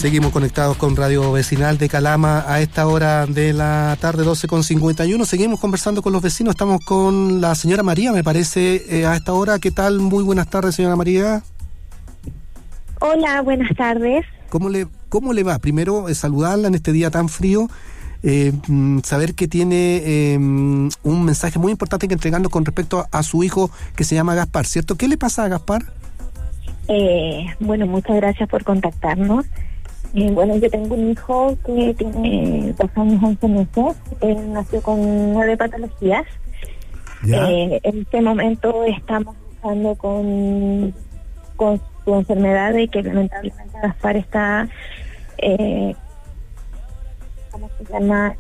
Seguimos conectados con Radio Vecinal de Calama a esta hora de la tarde, 12:51. Seguimos conversando con los vecinos. Estamos con la señora María, me parece, a esta hora. ¿Qué tal? Muy buenas tardes, señora María. Hola, buenas tardes. ¿Cómo le va? Primero, saludarla en este día tan frío. Saber que tiene un mensaje muy importante que entregarnos con respecto a su hijo que se llama Gaspar, ¿cierto? ¿Qué le pasa a Gaspar? Bueno, muchas gracias por contactarnos. Bueno, yo tengo un hijo que tiene 2 años 11 meses. Él nació con 9 patologías. En este momento estamos luchando con su enfermedad, de que lamentablemente Gaspar está... ¿cómo se llama?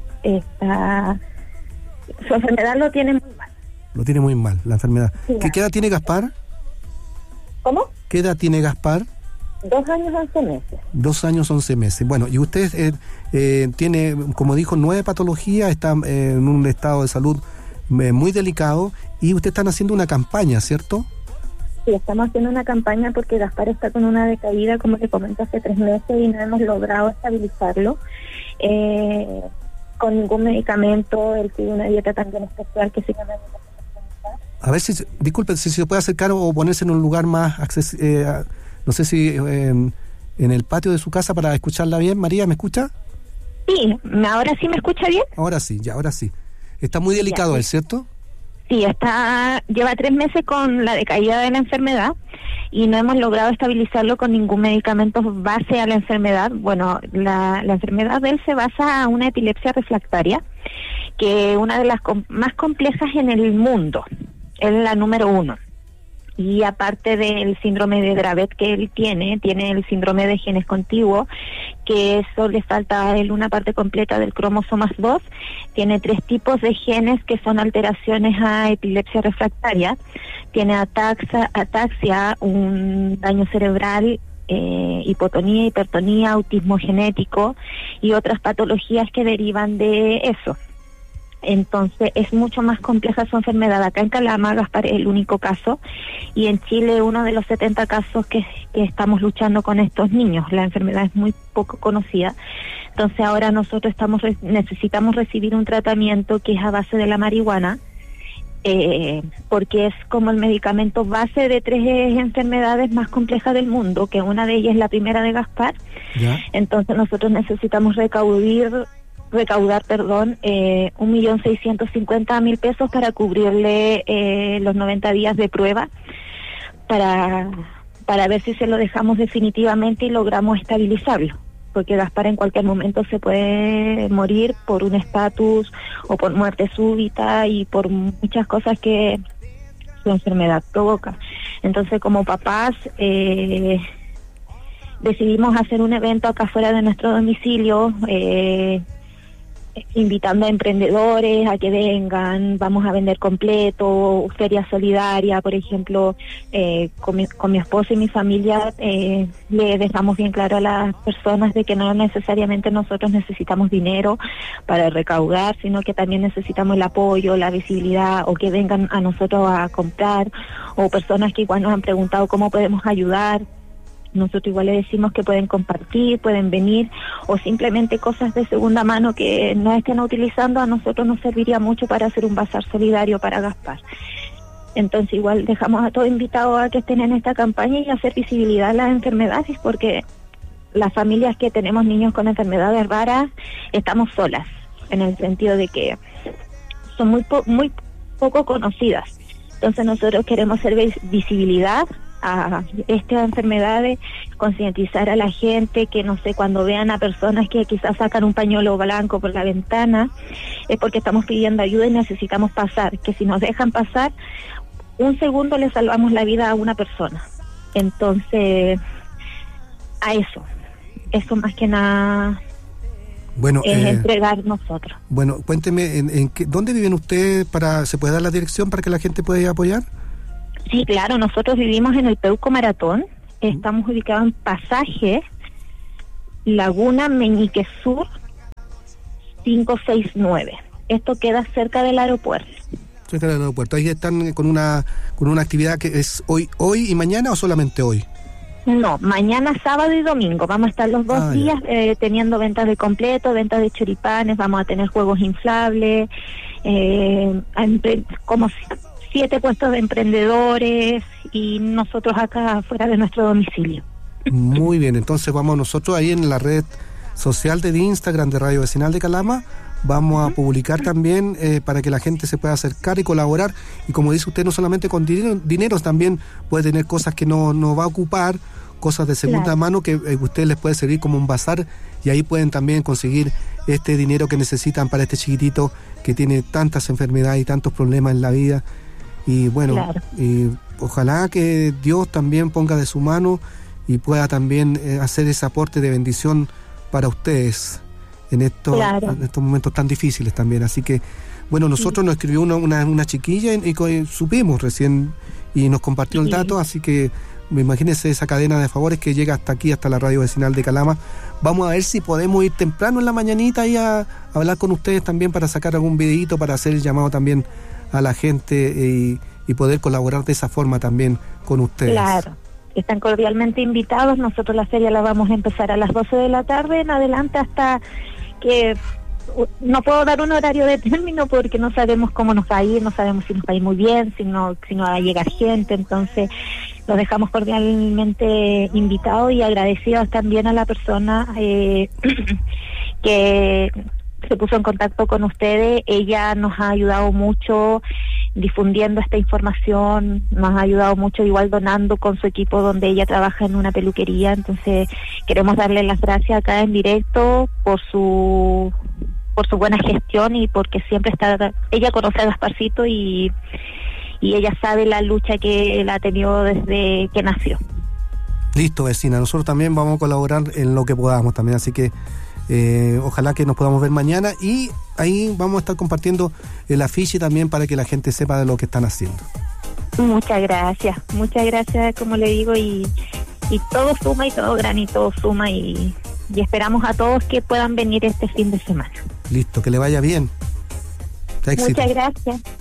Su enfermedad lo tiene muy mal. Lo tiene muy mal, la enfermedad. Sí, ¿Qué edad tiene Gaspar? ¿Cómo? ¿Qué edad tiene Gaspar? 2 años 11 meses. 2 años 11 meses. Bueno, y usted tiene, como dijo, 9 patologías, está en un estado de salud muy delicado, y ustedes están haciendo una campaña, ¿cierto? Sí, estamos haciendo una campaña porque Gaspar está con una decaída, como le comento, hace 3 meses y no hemos logrado estabilizarlo con ningún medicamento. Él tiene una dieta también especial que se llama... A ver si, disculpe, si se puede acercar o ponerse en un lugar más accesible, no sé si en el patio de su casa para escucharla bien. María, ¿me escucha? Sí, ¿ahora sí me escucha bien? Ahora sí, ahora sí. Está muy delicado él, ¿cierto? Sí, lleva 3 meses con la decaída de la enfermedad y no hemos logrado estabilizarlo con ningún medicamento base a la enfermedad. Bueno, la enfermedad de él se basa en una epilepsia refractaria, que es una de las más complejas en el mundo. Es la número 1. Y aparte del síndrome de Dravet que él tiene el síndrome de genes contiguo, que eso le falta a él una parte completa del cromosoma 2. Tiene 3 tipos de genes que son alteraciones a epilepsia refractaria. Tiene ataxia, un daño cerebral, hipotonía, hipertonía, autismo genético y otras patologías que derivan de eso. Entonces es mucho más compleja su enfermedad. Acá en Calama, Gaspar es el único caso, y en Chile uno de los 70 casos que estamos luchando con estos niños. La enfermedad es muy poco conocida. Entonces ahora nosotros necesitamos recibir un tratamiento que es a base de la marihuana, porque es como el medicamento base de 3 enfermedades más complejas del mundo, que una de ellas es la primera de Gaspar. ¿Ya? Entonces nosotros necesitamos recaudar 1.650.000 pesos para cubrirle los 90 días de prueba, para ver si se lo dejamos definitivamente y logramos estabilizarlo, porque Gaspar en cualquier momento se puede morir por un estatus o por muerte súbita y por muchas cosas que su enfermedad provoca. Entonces, como papás, decidimos hacer un evento acá fuera de nuestro domicilio, invitando a emprendedores a que vengan. Vamos a vender completo, feria solidaria, por ejemplo. Con mi esposo y mi familia le dejamos bien claro a las personas de que no necesariamente nosotros necesitamos dinero para recaudar, sino que también necesitamos el apoyo, la visibilidad, o que vengan a nosotros a comprar, o personas que igual nos han preguntado cómo podemos ayudar. Nosotros igual le decimos que pueden compartir, pueden venir, o simplemente cosas de segunda mano que no estén utilizando, a nosotros nos serviría mucho para hacer un bazar solidario para Gaspar. Entonces igual dejamos a todos invitados a que estén en esta campaña y hacer visibilidad a las enfermedades, porque las familias que tenemos niños con enfermedades raras estamos solas, en el sentido de que son muy poco conocidas. Entonces nosotros queremos hacer visibilidad a estas enfermedades, concientizar a la gente que, no sé, cuando vean a personas que quizás sacan un pañuelo blanco por la ventana, es porque estamos pidiendo ayuda y necesitamos pasar, que si nos dejan pasar un segundo le salvamos la vida a una persona. Entonces, a eso más que nada, bueno, es entregar nosotros. Bueno, cuénteme, ¿dónde viven ustedes? ¿Se puede dar la dirección para que la gente pueda ir a apoyar? Sí, claro, nosotros vivimos en el Peuco Maratón, estamos ubicados en Pasaje, Laguna Meñique Sur, 569. Esto queda cerca del aeropuerto. Cerca del aeropuerto. Ahí están con una actividad que es hoy y mañana, ¿o solamente hoy? No, mañana, sábado y domingo. Vamos a estar los 2 días teniendo ventas de completo, ventas de choripanes, vamos a tener juegos inflables, como 7 puestos de emprendedores y nosotros acá fuera de nuestro domicilio. Muy bien, entonces vamos nosotros ahí en la red social de Instagram de Radio Vecinal de Calama. Vamos a publicar también para que la gente se pueda acercar y colaborar. Y como dice usted, no solamente con dinero, también puede tener cosas que no va a ocupar, cosas de segunda mano que a usted les puede servir como un bazar, y ahí pueden también conseguir este dinero que necesitan para este chiquitito que tiene tantas enfermedades y tantos problemas en la vida. Y bueno, y ojalá que Dios también ponga de su mano y pueda también hacer ese aporte de bendición para ustedes en estos momentos tan difíciles también. Así que, bueno, nosotros nos escribió una chiquilla y supimos recién y nos compartió el dato, así que imagínense esa cadena de favores que llega hasta aquí, hasta la Radio Vecinal de Calama. Vamos a ver si podemos ir temprano en la mañanita y a hablar con ustedes también para sacar algún videíto, para hacer el llamado también a la gente y poder colaborar de esa forma también con ustedes. Claro. Están cordialmente invitados. Nosotros la feria la vamos a empezar a las 12 de la tarde en adelante hasta que no puedo dar un horario de término porque no sabemos cómo nos va a ir, no sabemos si nos va a ir muy bien, si no va a llegar gente. Entonces los dejamos cordialmente invitados y agradecidos también a la persona que se puso en contacto con ustedes. Ella nos ha ayudado mucho difundiendo esta información, nos ha ayudado mucho igual donando con su equipo donde ella trabaja en una peluquería. Entonces queremos darle las gracias acá en directo por su buena gestión y porque siempre ella conoce a Gasparcito y ella sabe la lucha que él ha tenido desde que nació. Listo, vecina, nosotros también vamos a colaborar en lo que podamos también, así que ojalá que nos podamos ver mañana y ahí vamos a estar compartiendo el afiche también para que la gente sepa de lo que están haciendo. Muchas gracias, como le digo, y todo suma y todo granito suma y esperamos a todos que puedan venir este fin de semana. Listo, que le vaya bien. Muchas gracias.